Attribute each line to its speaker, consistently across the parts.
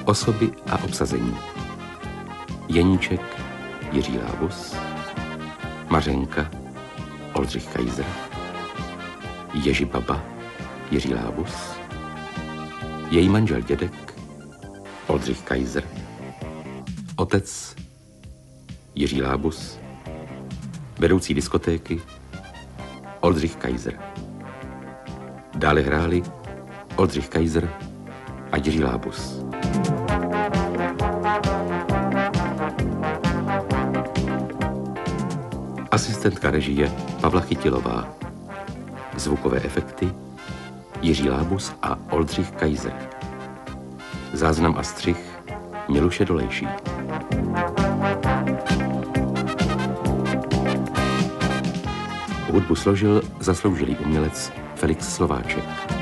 Speaker 1: Osoby a obsazení. Jeníček Jiří Lábus, Mařenka Oldřich Kaiser, Ježibaba Jiří Lábus, její manžel dědek Oldřich Kaiser, otec Jiří Lábus, vedoucí diskotéky Oldřich Kaiser. Dále hráli Oldřich Kaiser a Jiří Lábus. Asistentka režie Pavla Chytilová. Zvukové efekty Jiří Lábus a Oldřich Kaiser. Záznam a střih Miluše Dolejší. Hudbu složil zasloužilý umělec Felix Slováček.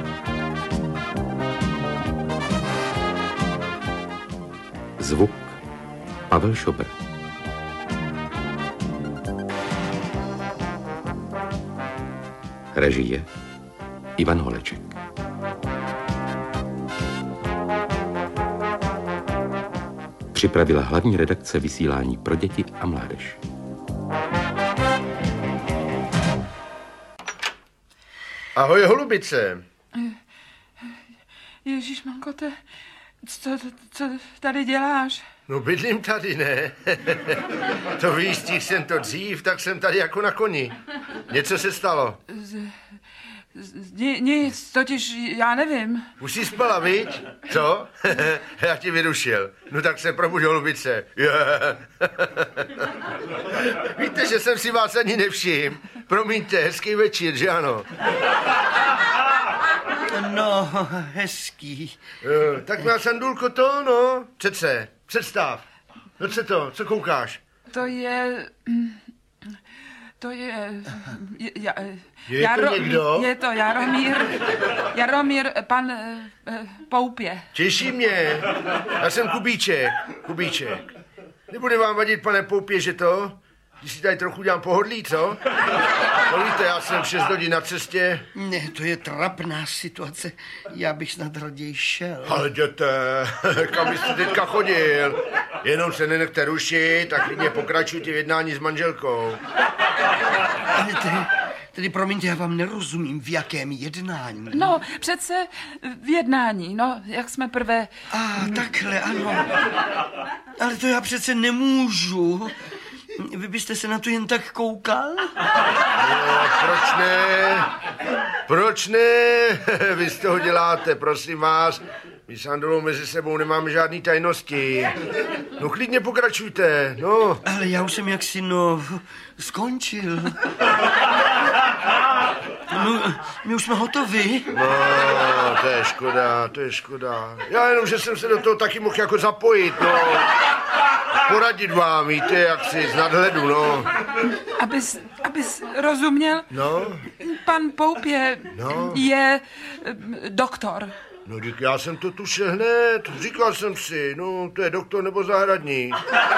Speaker 1: Zvuk Pavel Šobr. Režie Ivan Holeček. Připravila hlavní redakce vysílání pro děti a mládež.
Speaker 2: Ahoj, holubice.
Speaker 3: Ježišmanko, co tady děláš?
Speaker 2: No bydlím tady, ne? To víš, stihl jsem to dřív, tak jsem tady jako na koni. Něco se stalo?
Speaker 3: Nic, totiž já nevím.
Speaker 2: Už jsi spala, viď? Co? Já ti vyrušil. No tak se probuď, holubice. Víte, že jsem si vás ani nevšiml. Promiňte, hezký večer, že ano?
Speaker 4: No, hezký.
Speaker 2: Tak má Sandulko to, no. Přece, představ. No co to, co koukáš?
Speaker 3: To je...
Speaker 2: Je to někdo?
Speaker 3: Je to Jaromír, pan Poupě.
Speaker 2: Těší mě. Já jsem Kubíček. Nebude vám vadit, pane Poupě, že to? Když si tady trochu dělám pohodlí, co? No víte, já jsem 6 hodin na cestě.
Speaker 4: Ne, to je trapná situace. Já bych snad raději šel.
Speaker 2: Ale jděte, kam byste teďka chodil? Jenom se nenechte rušit, tak klidně pokračujte v jednání s manželkou.
Speaker 4: Ale tedy promiňte, já vám nerozumím, v jakém jednání.
Speaker 3: No, přece v jednání, no, jak jsme prvé...
Speaker 4: Takhle, ano. Ale to já přece nemůžu. Vy byste se na to jen tak koukal?
Speaker 2: No, proč ne? Vy z toho děláte, prosím vás. My s Andolou mezi sebou nemáme žádný tajnosti. No klidně pokračujte, no.
Speaker 4: Ale já už jsem jaksi, skončil. No, my už jsme hotovi.
Speaker 2: No, to je škoda. Já jenom, že jsem se do toho taky mohl jako zapojit, no. Poradit vám, víte, jak si z nadhledu, no.
Speaker 3: Abys rozuměl?
Speaker 2: No.
Speaker 3: Pan Poupě je doktor.
Speaker 2: No, já jsem to tušil hned, říkal jsem si, no, to je doktor nebo zahradník.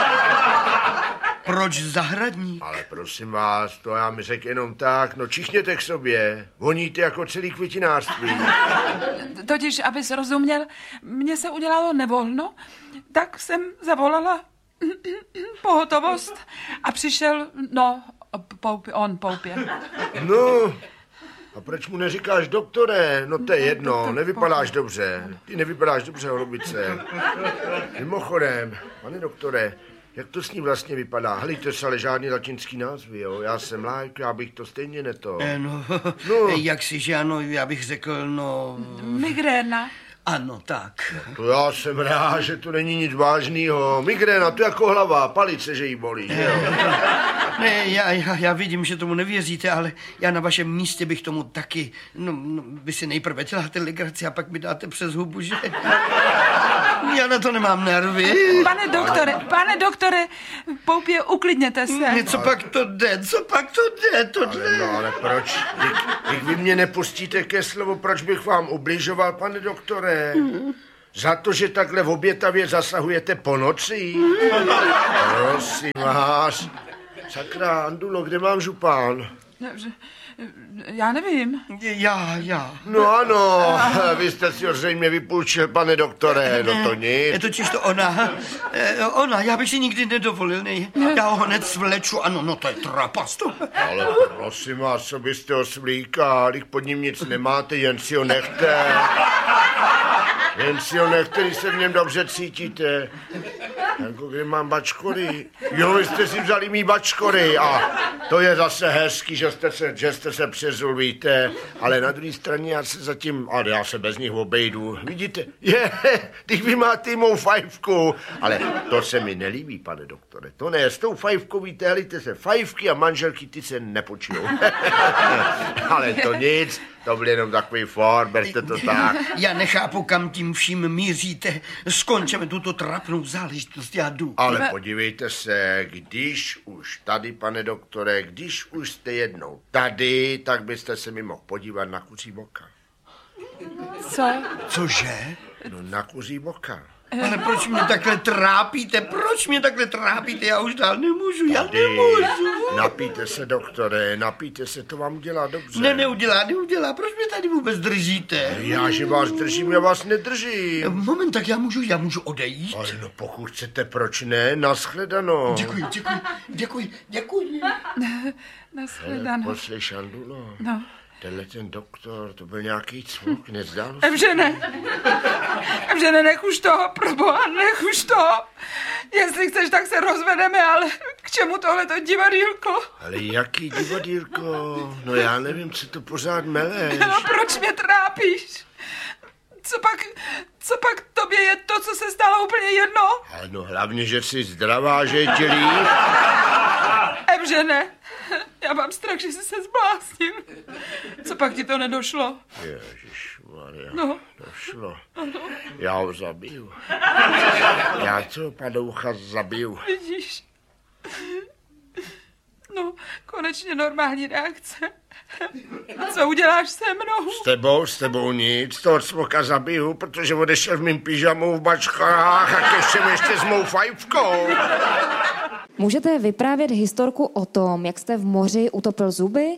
Speaker 4: Proč zahradník?
Speaker 2: Ale prosím vás, to já mi řekl jenom tak, no čichněte k sobě, voníte jako celý květinářství.
Speaker 3: Totiž, abys rozuměl, mně se udělalo nevolno, tak jsem zavolala pohotovost a přišel, Poupě.
Speaker 2: No, a proč mu neříkáš doktore? No to je jedno, nevypadáš dobře. Ty nevypadáš dobře, holubice. Mimochodem, pane doktore, jak to s ním vlastně vypadá? Helejte se, ale žádný latinský názvy, jo? Já jsem lajk, já bych to stejně
Speaker 4: No, jak si, že ano, já bych řekl,
Speaker 3: Migréna.
Speaker 4: Ano, tak.
Speaker 2: To já jsem rád, že to není nic vážného. Migréna, to jako hlava, palice, že jí bolí, že jo?
Speaker 4: Ne, já vidím, že tomu nevěříte, ale já na vašem místě bych tomu taky, vy si nejprve děláte legraci a pak mi dáte přes hubu, že? Já na to nemám nervy.
Speaker 3: Pane doktore, Poupě, uklidněte se.
Speaker 4: Co pak to jde?
Speaker 2: Ale proč? Když vy mě nepustíte ke slovu, proč bych vám ubližoval, pane doktore? Za to, že takhle v obětavě zasahujete po noci? Prosím vás. Sakra, Andulo, kde mám župán?
Speaker 3: Já nevím.
Speaker 4: Já.
Speaker 2: No ano, vy jste si ho zřejmě vypůjčil, pane doktore, no to
Speaker 4: Je
Speaker 2: nic.
Speaker 4: totiž to ona, já bych si nikdy nedovolil, ne? Já ho hned svleču, ano, no to je trapas.
Speaker 2: Ale prosím vás, co byste ho svlíkal, když pod ním nic nemáte, jen si ho nechte. Jen si ho nechte, když se v něm dobře cítíte. Jako kde mám bačkory. Jo, vy jste si vzali mý bačkory a to je zase hezký, že jste se přezul, víte. Ale na druhé straně já se bez nich obejdu. Vidíte? Když vy máte mou fajfku. Ale to se mi nelíbí, pane doktore. To ne, s tou fajfkou, víte, helejte se, fajfky a manželky, ty se nepočijou. Ale to nic, to byl jenom takový for, berte to tak.
Speaker 4: Já nechápu, kam tím vším míříte. Skončeme tuto trapnou záležitost, já jdu.
Speaker 2: Ale podívejte se, když už tady, pane doktore, když už jste jednou tady, tak byste se mi mohl podívat na kuří boka.
Speaker 3: Co?
Speaker 4: Cože?
Speaker 2: No na kuří boka.
Speaker 4: Ale proč mě takhle trápíte? Já už dál nemůžu, já nemůžu.
Speaker 2: Napijte se, doktore, napijte se, to vám dělá dobře.
Speaker 4: Neudělá. Proč mě tady vůbec držíte?
Speaker 2: Já, že vás držím, já vás nedržím.
Speaker 4: Moment, tak já můžu odejít?
Speaker 2: Ale no pokud chcete, proč ne? Nashledanou.
Speaker 4: Děkuji.
Speaker 3: Nashledanou.
Speaker 2: Poslej Šandulo.
Speaker 3: No.
Speaker 2: Tenhle ten doktor, to byl nějaký cvuk, nezdálo se?
Speaker 3: Evžene, nech už to, proboha, nech už to. Jestli chceš, tak se rozvedeme, ale k čemu tohleto divadýlko?
Speaker 2: Ale jaký divadýlko? No já nevím, co to pořád meleš.
Speaker 3: No proč mě trápíš? Co pak tobě je to, co se stalo, úplně jedno?
Speaker 2: Ale no hlavně, že jsi zdravá, že je ti líp.
Speaker 3: Evžene, já mám strach, že jsi se zbláznil. Co pak ti to nedošlo?
Speaker 2: Ježišmarja,
Speaker 3: No.
Speaker 2: došlo. Já ho zabiju. Já toho padoucha zabiju.
Speaker 3: Vidíš? No, konečně normální reakce. Co uděláš se mnou?
Speaker 2: S tebou nic, toho cvoka zabiju, protože odešel v mým pyžamu v bačkách a ke všem ještě s mou fajfkou.
Speaker 5: Můžete vyprávět historku o tom, jak jste v moři utopil zuby?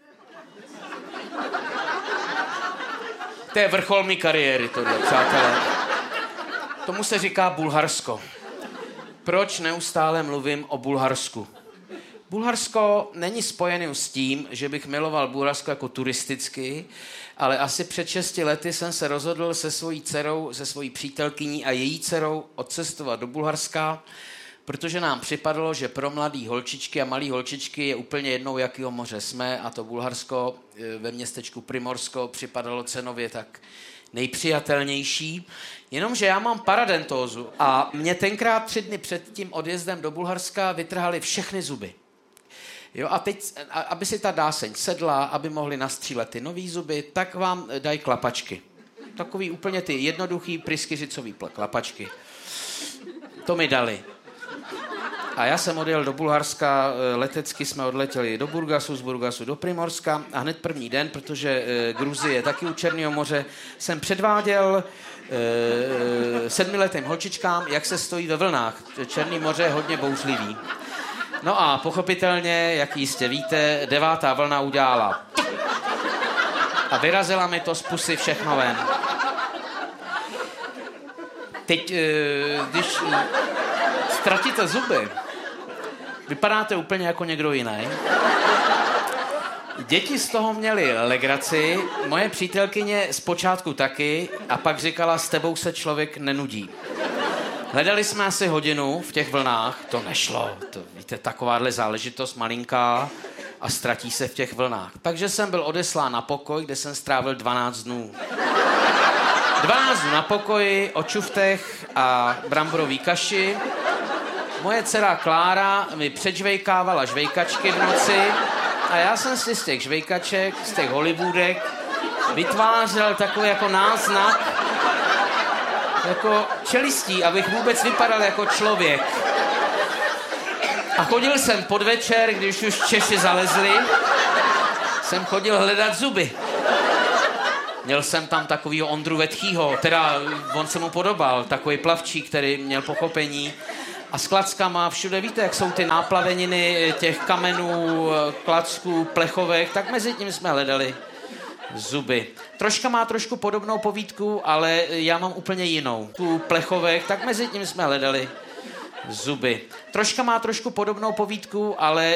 Speaker 6: To je vrchol mý kariéry, tohle, přátelé. Tomu se říká Bulharsko. Proč neustále mluvím o Bulharsku? Bulharsko není spojený s tím, že bych miloval Bulharsko jako turisticky, ale asi před 6 lety jsem se rozhodl se svojí dcerou, se svojí přítelkyní a její dcerou odcestovat do Bulharska, protože nám připadalo, že pro mladý holčičky a malý holčičky je úplně jednou, jakýho moře jsme, a to Bulharsko ve městečku Primorsko připadalo cenově tak nejpřijatelnější. Jenomže já mám paradentózu a mě tenkrát 3 dny před tím odjezdem do Bulharska vytrhali všechny zuby. Jo, a teď, aby si ta dáseň sedla, aby mohli nastřílet ty nový zuby, tak vám dají klapačky. Takový úplně ty jednoduchý pryskyřicový klapačky. To mi dali. A já jsem odjel do Bulharska, letecky jsme odletěli do Burgasu, z Burgasu do Primorska a hned první den, protože Gruzie je taky u Černého moře, jsem předváděl 7letým holčičkám, jak se stojí ve vlnách. Černé moře je hodně bouřlivý. No a pochopitelně, jak jistě víte, 9. vlna udělala a vyrazila mi to z pusy všechno ven. Teď, když ztratíte zuby, vypadáte úplně jako někdo jiný. Děti z toho měly legraci, moje přítelkyně zpočátku taky, a pak říkala, s tebou se člověk nenudí. Hledali jsme asi hodinu v těch vlnách, to nešlo, to víte, takováhle záležitost malinká a ztratí se v těch vlnách. Takže jsem byl odeslán na pokoj, kde jsem strávil 12 dnů. 12 dnů na pokoji, o čuftech a bramborový kaši. Moje dcera Klára mi předžvejkávala žvejkačky v noci a já jsem si z těch žvejkaček, z těch Hollywoodek vytvářel takový jako náznak, jako čelistí, abych vůbec vypadal jako člověk. A chodil jsem podvečer, když už Češi zalezli, jsem chodil hledat zuby. Měl jsem tam takovýho Ondru Vetchýho, teda on se mu podobal, takový plavčík, který měl pochopení. A s klackama všude víte, jak jsou ty náplaveniny těch kamenů, klacků, plechovek, tak mezi tím jsme hledali zuby. Troška má trošku podobnou povídku, ale já mám úplně jinou. Tu plechovek, tak mezi tím jsme hledali zuby. Troška má trošku podobnou povídku, ale